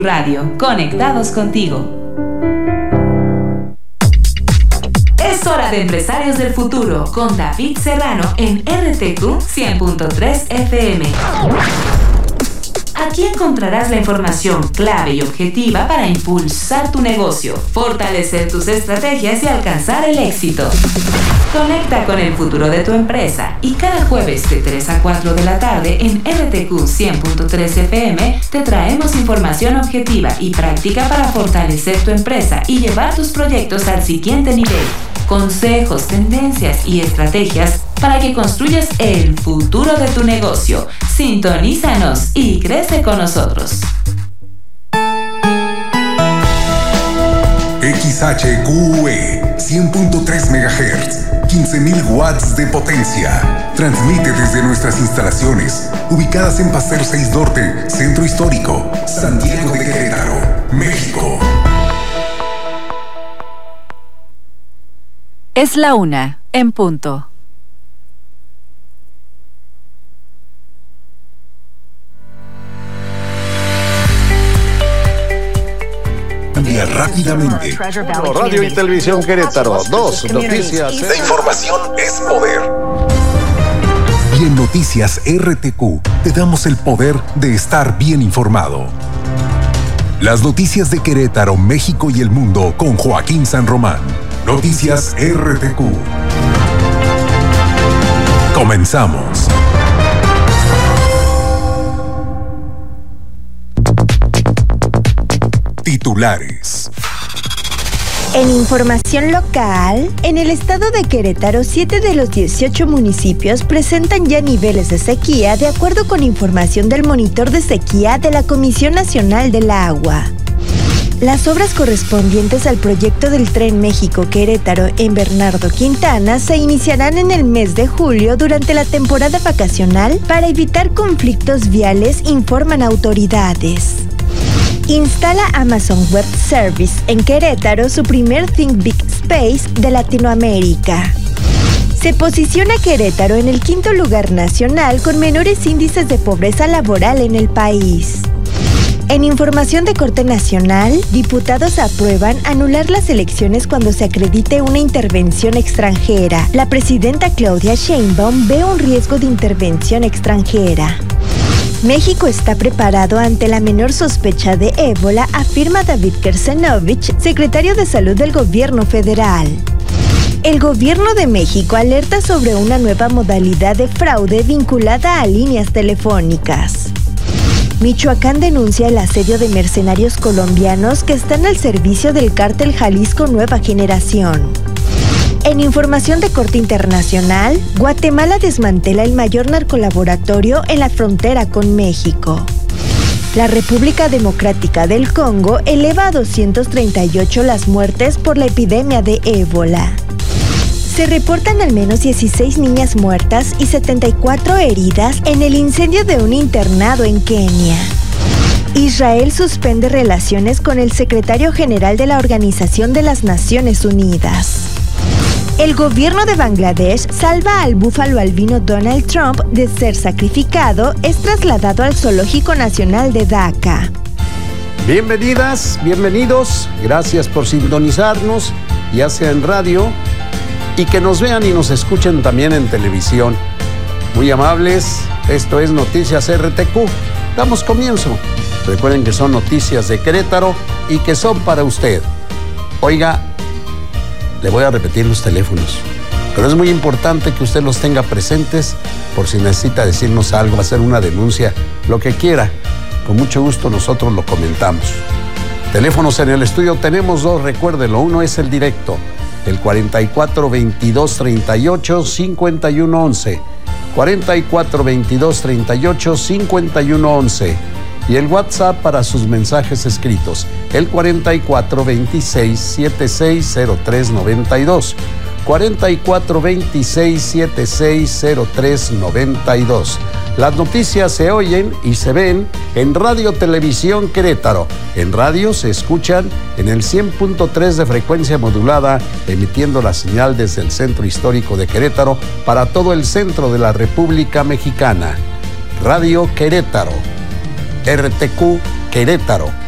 Radio, conectados contigo. Es hora de Empresarios del Futuro con David Serrano en RTQ 100.3 FM. Aquí encontrarás la información clave y objetiva para impulsar tu negocio, fortalecer tus estrategias y alcanzar el éxito. Conecta con el futuro de tu empresa y cada jueves de 3 a 4 de la tarde en RTQ 100.3 FM te traemos información objetiva y práctica para fortalecer tu empresa y llevar tus proyectos al siguiente nivel. Consejos, tendencias y estrategias para que construyas el futuro de tu negocio. Sintonízanos y crece con nosotros. XHQE 100.3 MHz, 15.000 watts de potencia. Transmite desde nuestras instalaciones, ubicadas en Paseo 6 Norte, Centro Histórico, Santiago de Querétaro, México. Es la 1:00 en punto. Rápidamente. Radio y Televisión Querétaro. 2 noticias. La información es poder. Y en Noticias RTQ te damos el poder de estar bien informado. Las noticias de Querétaro, México y el mundo con Joaquín San Román. Noticias RTQ. Comenzamos. Titulares. En información local, en el estado de Querétaro, 7 de los 18 municipios presentan ya niveles de sequía, de acuerdo con información del monitor de sequía de la Comisión Nacional del Agua. Las obras correspondientes al proyecto del Tren México-Querétaro en Bernardo Quintana se iniciarán en el mes de julio durante la temporada vacacional para evitar conflictos viales, informan autoridades. Instala Amazon Web Service en Querétaro su primer Think Big Space de Latinoamérica. Se posiciona Querétaro en el 5º lugar nacional con menores índices de pobreza laboral en el país. En información de corte nacional, diputados aprueban anular las elecciones cuando se acredite una intervención extranjera. La presidenta Claudia Sheinbaum ve un riesgo de intervención extranjera. México está preparado ante la menor sospecha de ébola, afirma David Kersenovich, secretario de Salud del Gobierno federal. El Gobierno de México alerta sobre una nueva modalidad de fraude vinculada a líneas telefónicas. Michoacán denuncia el asedio de mercenarios colombianos que están al servicio del cártel Jalisco Nueva Generación. En información de corte internacional, Guatemala desmantela el mayor narcolaboratorio en la frontera con México. La República Democrática del Congo eleva a 238 las muertes por la epidemia de ébola. Se reportan al menos 16 niñas muertas y 74 heridas en el incendio de un internado en Kenia. Israel suspende relaciones con el secretario general de la Organización de las Naciones Unidas. El gobierno de Bangladesh salva al búfalo albino Donald Trump de ser sacrificado, es trasladado al Zoológico Nacional de Dhaka. Bienvenidas, bienvenidos, gracias por sintonizarnos, ya sea en radio y que nos vean y nos escuchen también en televisión. Muy amables, esto es Noticias RTQ. Damos comienzo. Recuerden que son noticias de Querétaro y que son para usted. Oiga, le voy a repetir los teléfonos, pero es muy importante que usted los tenga presentes por si necesita decirnos algo, hacer una denuncia, lo que quiera. Con mucho gusto nosotros lo comentamos. Teléfonos en el estudio tenemos 2, recuérdelo. Uno es el directo, el 44 22 38 51 11. 44 22 38 51 11. Y el WhatsApp para sus mensajes escritos, el 44 26 76 03 92. 44 26 76 03 92. Las noticias se oyen y se ven en Radio Televisión Querétaro. En radio se escuchan en el 100.3 de frecuencia modulada, emitiendo la señal desde el Centro Histórico de Querétaro para todo el centro de la República Mexicana. Radio Querétaro. RTQ Querétaro.